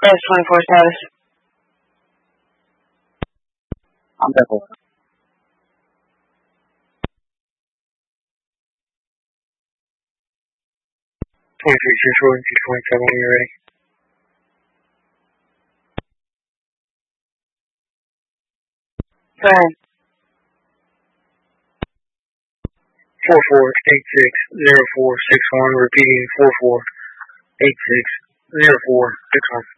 S-24 status. I'm Bethel. 23 Central and 227 when you're ready. Go ahead. 44860461, repeating 44860461.